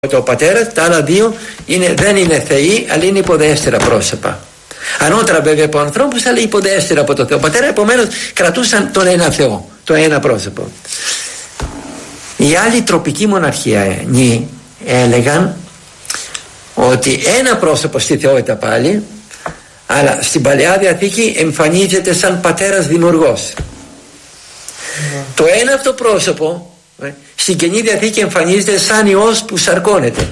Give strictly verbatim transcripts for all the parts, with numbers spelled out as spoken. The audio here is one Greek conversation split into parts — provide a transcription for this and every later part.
το πατέρα, τα άλλα δύο είναι, δεν είναι θεοί, αλλά είναι υποδέστερα πρόσωπα. Ανώτερα βέβαια από ανθρώπους, αλλά υποδέστερα από το Θεό Πατέρα, επομένως κρατούσαν τον ένα Θεό, το ένα πρόσωπο. Οι άλλοι τροπικοί μοναρχιανοί έλεγαν ότι ένα πρόσωπο στη θεότητα πάλι, αλλά στην Παλαιά Διαθήκη εμφανίζεται σαν πατέρας δημιουργός. Mm. Το ένα αυτό πρόσωπο στην Καινή Διαθήκη εμφανίζεται σαν Υιός που σαρκώνεται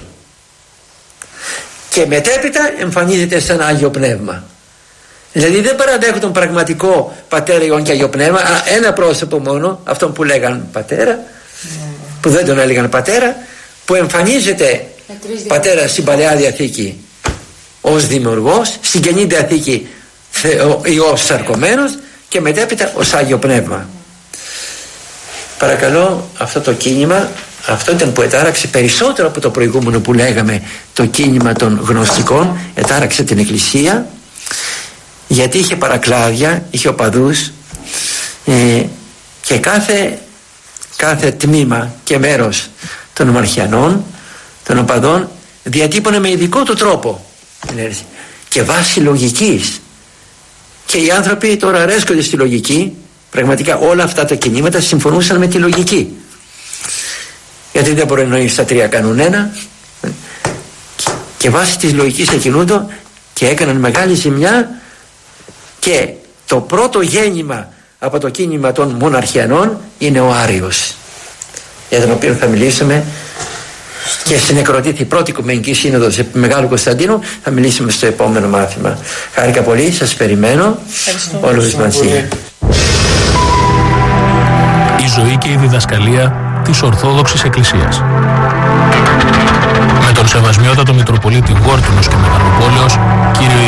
και μετέπειτα εμφανίζεται σαν Άγιο Πνεύμα. Δηλαδή δεν παραδέχουν τον πραγματικό Πατέρα, Υιόν και Άγιο Πνεύμα, αλλά ένα πρόσωπο μόνο, αυτόν που λέγαν πατέρα, mm. που δεν τον έλεγαν πατέρα, που εμφανίζεται πατέρα στην Παλαιά Διαθήκη ως δημιουργός, στην Καινή Διαθήκη Υιός σαρκωμένος και μετέπειτα ως Άγιο Πνεύμα. Παρακαλώ, αυτό το κίνημα, αυτό ήταν που ετάραξε περισσότερο από το προηγούμενο που λέγαμε, το κίνημα των γνωστικών, ετάραξε την Εκκλησία, γιατί είχε παρακλάδια, είχε οπαδούς ε, και κάθε, κάθε τμήμα και μέρος των ομαρχιανών, των οπαδών, διατύπωνε με ειδικό του τρόπο και βάσει λογικής. Και οι άνθρωποι τώρα αρέσκονται στη λογική. Πραγματικά όλα αυτά τα κινήματα συμφωνούσαν με τη λογική, γιατί δεν μπορεί να εννοείς τα τρία κάνουν ένα, και βάσει της λογικής εκκινούνται και έκαναν μεγάλη ζημιά. Και το πρώτο γέννημα από το κίνημα των μοναρχιανών είναι ο Άριος, για τον οποίο θα μιλήσουμε και συνεκροτήθη η πρώτη Οικουμενική Σύνοδος επί Μεγάλου Κωνσταντίνου. Θα μιλήσουμε στο επόμενο μάθημα. Χάρηκα πολύ, σας περιμένω όλους μαζί. Η ζωή και η διδασκαλία της Ορθόδοξης Εκκλησίας. Με τον Σεβασμιότατο Μητροπολίτη Γόρτινος και Μεγαλοπόλεως